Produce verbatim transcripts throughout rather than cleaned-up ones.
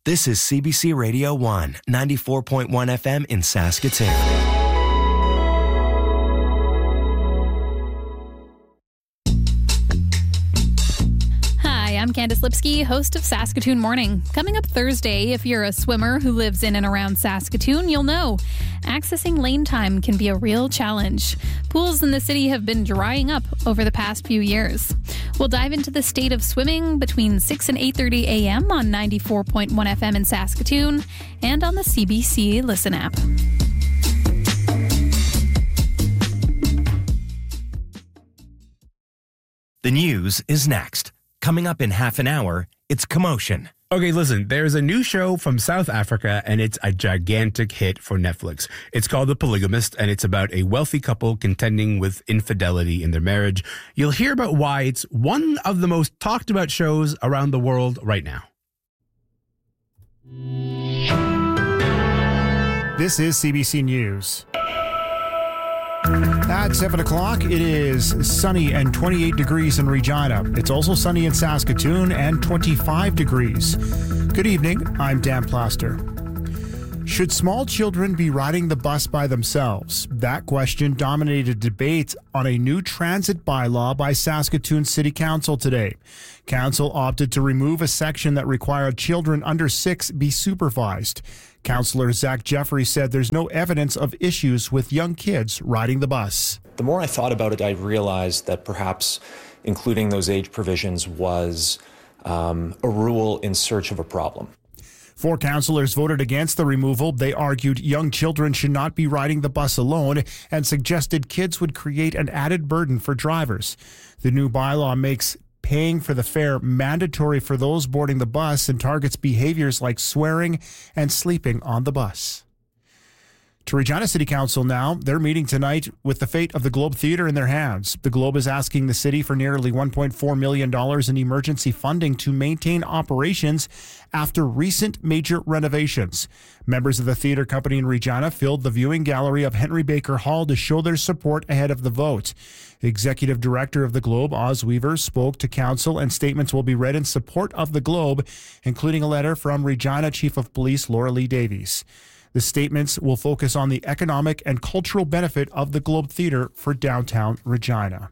This is C B C Radio one, ninety-four point one F M in Saskatoon. I'm Candace Lipsky, host of Saskatoon Morning. Coming up Thursday, if you're a swimmer who lives in and around Saskatoon, you'll know accessing lane time can be a real challenge. Pools in the city have been drying up over the past few years. We'll dive into the state of swimming between six and eight thirty a.m. on ninety-four point one F M in Saskatoon and on the C B C Listen app. The news is next. Coming up in half an hour, it's Commotion. Okay, listen, there's a new show from South Africa, and it's a gigantic hit for Netflix. It's called The Polygamist, and it's about a wealthy couple contending with infidelity in their marriage. You'll hear about why it's one of the most talked about shows around the world right now. This is C B C News. At seven o'clock, it is sunny and twenty-eight degrees in Regina. It's also sunny in Saskatoon and twenty-five degrees. Good evening, I'm Dan Plaster. Should small children be riding the bus by themselves? That question dominated debate on a new transit bylaw by Saskatoon City Council today. Council opted to remove a section that required children under six be supervised. Councillor Zach Jeffrey said there's no evidence of issues with young kids riding the bus. The more I thought about it, I realized that perhaps including those age provisions was um, a rule in search of a problem. Four councillors voted against the removal. They argued young children should not be riding the bus alone and suggested kids would create an added burden for drivers. The new bylaw makes paying for the fare mandatory for those boarding the bus and targets behaviors like swearing and sleeping on the bus. To Regina City Council now, they're meeting tonight with the fate of the Globe Theatre in their hands. The Globe is asking the city for nearly one point four million dollars in emergency funding to maintain operations after recent major renovations. Members of the theatre company in Regina filled the viewing gallery of Henry Baker Hall to show their support ahead of the vote. Executive Director of the Globe, Oz Weaver, spoke to council, and statements will be read in support of the Globe, including a letter from Regina Chief of Police Laura Lee Davies. The statements will focus on the economic and cultural benefit of the Globe Theatre for downtown Regina.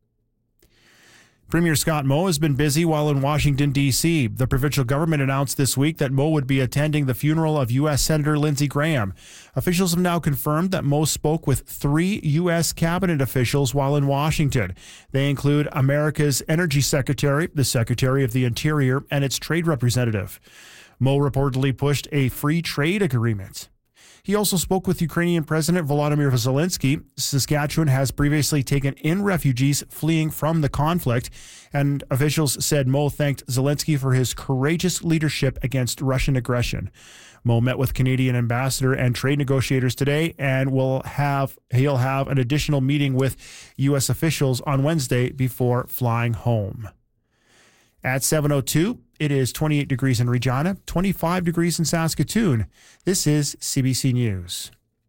Premier Scott Moe has been busy while in Washington, D C. The provincial government announced this week that Moe would be attending the funeral of U S Senator Lindsey Graham. Officials have now confirmed that Moe spoke with three U S cabinet officials while in Washington. They include America's Energy Secretary, the Secretary of the Interior, and its trade representative. Moe reportedly pushed a free trade agreement. He also spoke with Ukrainian President Volodymyr Zelensky. Saskatchewan has previously taken in refugees fleeing from the conflict, and officials said Moe thanked Zelensky for his courageous leadership against Russian aggression. Moe met with Canadian ambassador and trade negotiators today, and will have he'll have an additional meeting with U S officials on Wednesday before flying home. At seven oh two, it is twenty-eight degrees in Regina, twenty-five degrees in Saskatoon. This is C B C News.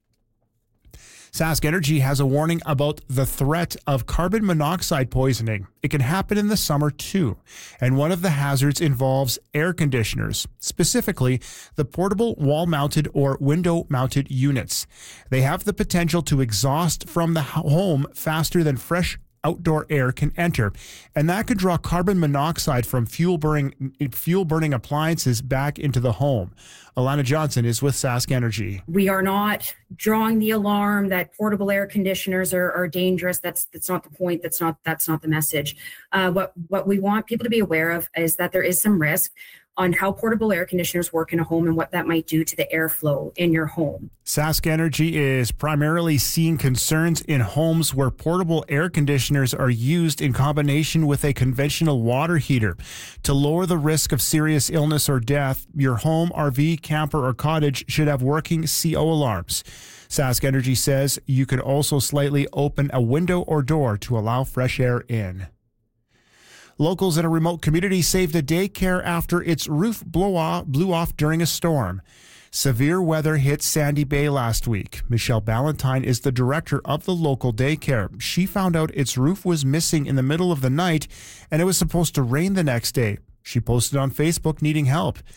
Sask Energy has a warning about the threat of carbon monoxide poisoning. It can happen in the summer too, and one of the hazards involves air conditioners, specifically the portable wall-mounted or window-mounted units. They have the potential to exhaust from the home faster than fresh outdoor air can enter, and that could draw carbon monoxide from fuel burning fuel burning appliances back into the home. Alana Johnson is with Sask Energy. We are not drawing the alarm that portable air conditioners are, are dangerous. That's that's not the point. That's not that's not the message. Uh, what what we want people to be aware of is that there is some risk on how portable air conditioners work in a home and what that might do to the airflow in your home. Sask Energy is primarily seeing concerns in homes where portable air conditioners are used in combination with a conventional water heater. To lower the risk of serious illness or death, your home, R V, camper, or cottage should have working C O alarms. Sask Energy says you can also slightly open a window or door to allow fresh air in. Locals in a remote community saved a daycare after its roof blew off, blew off during a storm. Severe weather hit Sandy Bay last week. Michelle Ballantyne is the director of the local daycare. She found out its roof was missing in the middle of the night, and it was supposed to rain the next day. She posted on Facebook needing help.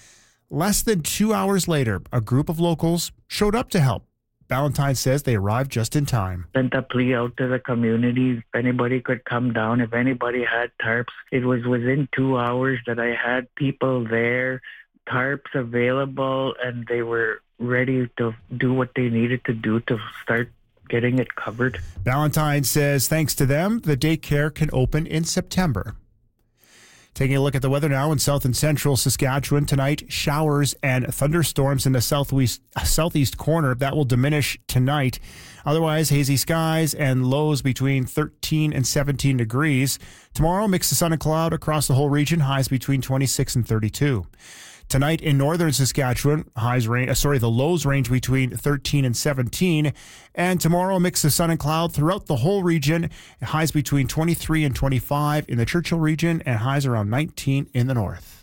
Less than two hours later, a group of locals showed up to help. Ballantyne says they arrived just in time. Sent a plea out to the community. If anybody could come down, if anybody had tarps, it was within two hours that I had people there, tarps available, and they were ready to do what they needed to do to start getting it covered. Ballantyne says thanks to them, the daycare can open in September. Taking a look at the weather now in south and central Saskatchewan tonight, showers and thunderstorms in the southwest southeast corner. That will diminish tonight. Otherwise, hazy skies and lows between thirteen and seventeen degrees. Tomorrow, mix of sun and cloud across the whole region, highs between twenty-six and thirty-two. Tonight in northern Saskatchewan, highs range, uh, sorry, the lows range between thirteen and seventeen. And tomorrow, a mix of sun and cloud throughout the whole region, highs between twenty-three and twenty-five in the Churchill region, and highs around nineteen in the north.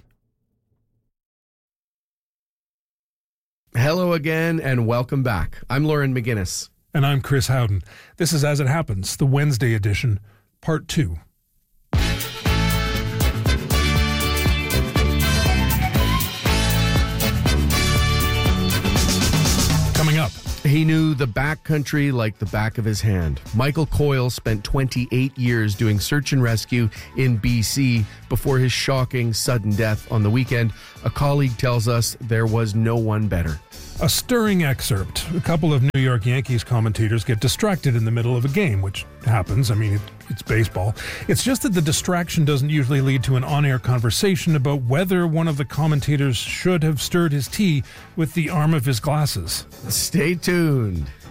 Hello again, and welcome back. I'm Lauren McGinnis. And I'm Chris Howden. This is As It Happens, the Wednesday edition, part two. Coming up. He knew the backcountry like the back of his hand. Michael Coyle spent twenty-eight years doing search and rescue in B C before his shocking sudden death on the weekend. A colleague tells us there was no one better. A stirring excerpt. A couple of New York Yankees commentators get distracted in the middle of a game, which happens. I mean, it, it's baseball. It's just that the distraction doesn't usually lead to an on-air conversation about whether one of the commentators should have stirred his tea with the arm of his glasses. Stay tuned.